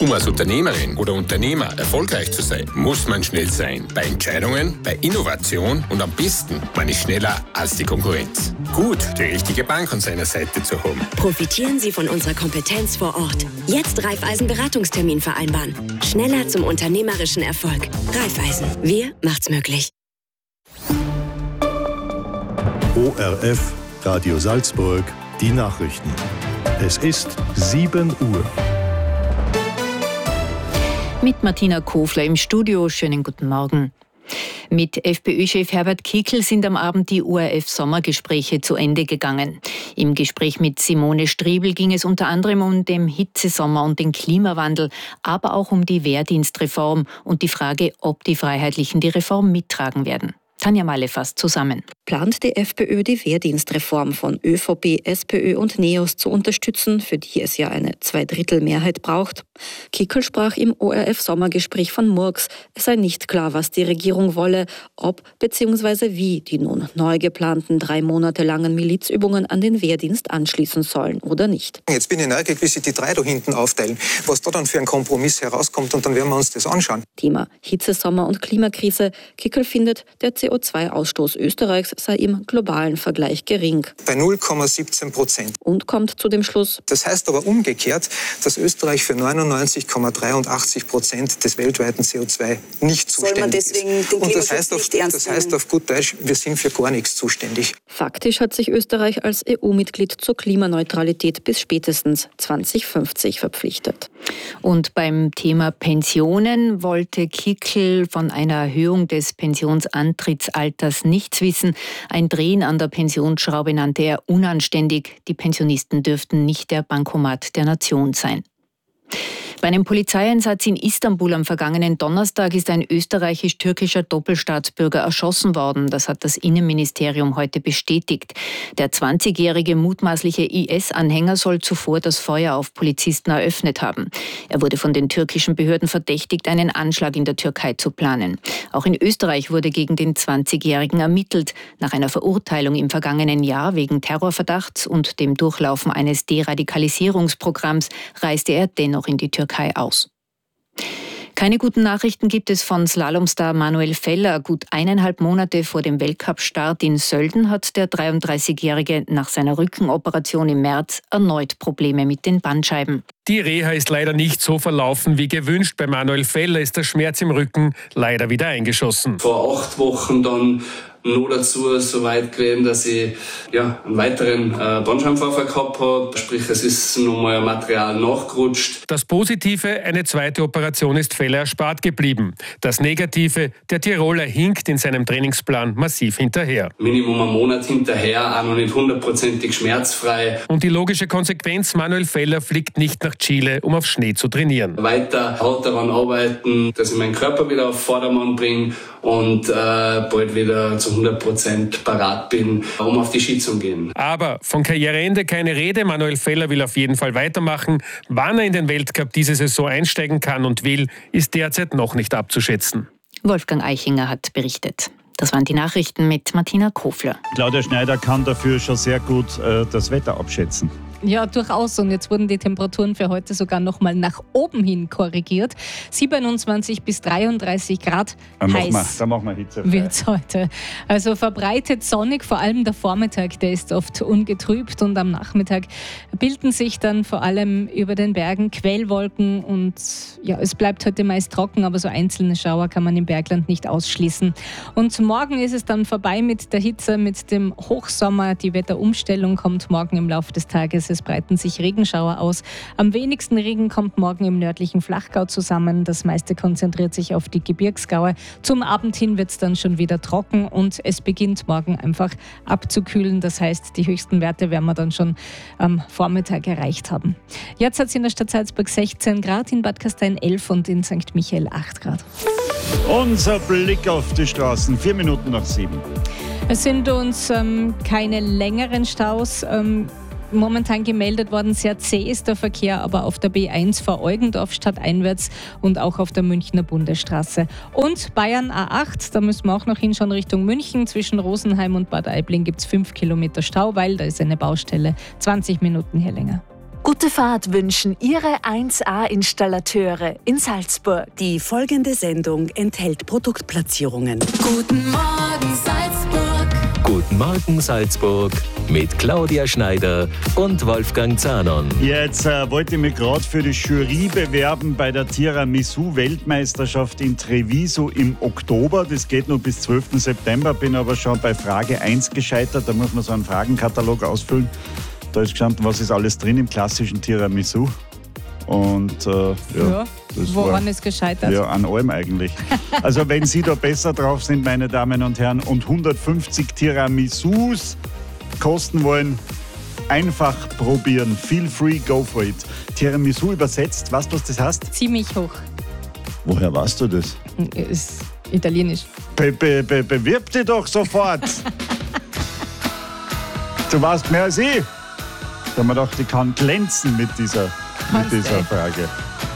Um als Unternehmerin oder Unternehmer erfolgreich zu sein, muss man schnell sein. Bei Entscheidungen, bei Innovation und am besten, man ist schneller als die Konkurrenz. Gut, die richtige Bank an seiner Seite zu haben. Profitieren Sie von unserer Kompetenz vor Ort. Jetzt Raiffeisen Beratungstermin vereinbaren. Schneller zum unternehmerischen Erfolg. Raiffeisen. Wir macht's möglich. ORF, Radio Salzburg, die Nachrichten. Es ist 7 Uhr. Mit Martina Kofler im Studio. Schönen guten Morgen. Mit FPÖ-Chef Herbert Kickl sind am Abend die ORF-Sommergespräche zu Ende gegangen. Im Gespräch mit Simone Striebel ging es unter anderem um den Hitzesommer und den Klimawandel, aber auch um die Wehrdienstreform und die Frage, ob die Freiheitlichen die Reform mittragen werden. Tanja Malle fasst zusammen. Plant die FPÖ, die Wehrdienstreform von ÖVP, SPÖ und NEOS zu unterstützen, für die es ja eine Zweidrittelmehrheit braucht? Kickl sprach im ORF-Sommergespräch von Murks. Es sei nicht klar, was die Regierung wolle, ob bzw. wie die nun neu geplanten 3 Monate langen Milizübungen an den Wehrdienst anschließen sollen oder nicht. Jetzt bin ich neugierig, wie sich die 3 da hinten aufteilen, was da dann für ein Kompromiss herauskommt, und dann werden wir uns das anschauen. Thema Hitzesommer und Klimakrise. Kickl findet, der CO2-Ausstoß Österreichs sei im globalen Vergleich gering. Bei 0,17%. Und kommt zu dem Schluss. Das heißt aber umgekehrt, dass Österreich für 99,83% des weltweiten CO2 nicht zuständig ist. Und das heißt auf gut Deutsch, wir sind für gar nichts zuständig. Faktisch hat sich Österreich als EU-Mitglied zur Klimaneutralität bis spätestens 2050 verpflichtet. Und beim Thema Pensionen wollte Kickl von einer Erhöhung des Pensionsantrittsalters nichts wissen. Ein Drehen an der Pensionsschraube nannte er unanständig. Die Pensionisten dürften nicht der Bankomat der Nation sein. Bei einem Polizeieinsatz in Istanbul am vergangenen Donnerstag ist ein österreichisch-türkischer Doppelstaatsbürger erschossen worden. Das hat das Innenministerium heute bestätigt. Der 20-jährige mutmaßliche IS-Anhänger soll zuvor das Feuer auf Polizisten eröffnet haben. Er wurde von den türkischen Behörden verdächtigt, einen Anschlag in der Türkei zu planen. Auch in Österreich wurde gegen den 20-jährigen ermittelt. Nach einer Verurteilung im vergangenen Jahr wegen Terrorverdachts und dem Durchlaufen eines Deradikalisierungsprogramms reiste er dennoch in die Türkei aus. Keine guten Nachrichten gibt es von Slalomstar Manuel Feller. Gut 1,5 Monate vor dem Weltcup-Start in Sölden hat der 33-Jährige nach seiner Rückenoperation im März erneut Probleme mit den Bandscheiben. Die Reha ist leider nicht so verlaufen wie gewünscht. Bei Manuel Feller ist der Schmerz im Rücken leider wieder eingeschossen. Vor 8 Wochen dann noch dazu so weit gewesen, dass ich einen weiteren Bandscheibenvorfall gehabt habe. Sprich, es ist nochmal ein Material nachgerutscht. Das Positive, eine zweite Operation ist Feller erspart geblieben. Das Negative, der Tiroler hinkt in seinem Trainingsplan massiv hinterher. Minimum einen Monat hinterher, auch noch nicht 100%ig schmerzfrei. Und die logische Konsequenz, Manuel Feller fliegt nicht nach Chile, um auf Schnee zu trainieren. Weiter hart daran arbeiten, dass ich meinen Körper wieder auf Vordermann bringe und bald wieder zu 100% parat bin, um auf die Ski zu gehen. Aber von Karriereende keine Rede. Manuel Feller will auf jeden Fall weitermachen. Wann er in den Weltcup diese Saison einsteigen kann und will, ist derzeit noch nicht abzuschätzen. Wolfgang Eichinger hat berichtet. Das waren die Nachrichten mit Martina Kofler. Claudia Schneider kann dafür schon sehr gut das Wetter abschätzen. Ja, durchaus. Und jetzt wurden die Temperaturen für heute sogar noch mal nach oben hin korrigiert. 27 bis 33 Grad heiß da machen wir Hitze. wird es heute. Also verbreitet sonnig, vor allem der Vormittag, der ist oft ungetrübt. Und am Nachmittag bilden sich dann vor allem über den Bergen Quellwolken. Und ja, es bleibt heute meist trocken, aber so einzelne Schauer kann man im Bergland nicht ausschließen. Und morgen ist es dann vorbei mit der Hitze, mit dem Hochsommer. Die Wetterumstellung kommt morgen im Laufe des Tages. Es breiten sich Regenschauer aus. Am wenigsten Regen kommt morgen im nördlichen Flachgau zusammen. Das meiste konzentriert sich auf die Gebirgsgaue. Zum Abend hin wird es dann schon wieder trocken und es beginnt morgen einfach abzukühlen. Das heißt, die höchsten Werte werden wir dann schon am Vormittag erreicht haben. Jetzt hat es in der Stadt Salzburg 16 Grad, in Bad Gastein 11 und in St. Michael 8 Grad. Unser Blick auf die Straßen, 4 Minuten nach 7. Es sind uns keine längeren Staus momentan gemeldet worden. Sehr zäh ist der Verkehr, aber auf der B1 vor Eugendorf stadteinwärts und auch auf der Münchner Bundesstraße. Und Bayern A8, da müssen wir auch noch hinschauen Richtung München. Zwischen Rosenheim und Bad Aibling gibt es 5 Kilometer Stau, weil da ist eine Baustelle. 20 Minuten hier länger. Gute Fahrt wünschen Ihre 1A-Installateure in Salzburg. Die folgende Sendung enthält Produktplatzierungen. Guten Morgen Salzburg. Guten Morgen Salzburg mit Claudia Schneider und Wolfgang Zahnon. Jetzt wollte ich mich gerade für die Jury bewerben bei der Tiramisu-Weltmeisterschaft in Treviso im Oktober. Das geht nur bis 12. September, bin aber schon bei Frage 1 gescheitert. Da muss man so einen Fragenkatalog ausfüllen. Da ist gestanden, was ist alles drin im klassischen Tiramisu. Und woran ist gescheitert? Ja, an allem eigentlich. Also wenn Sie da besser drauf sind, meine Damen und Herren, und 150 Tiramisus kosten wollen, einfach probieren. Feel free, go for it. Tiramisu übersetzt, weißt du, was das heißt? Ziemlich hoch. Woher weißt du das? Ist italienisch. Bewirb dich doch sofort. Du weißt mehr als ich. Da haben wir gedacht, ich kann glänzen mit dieser Frage.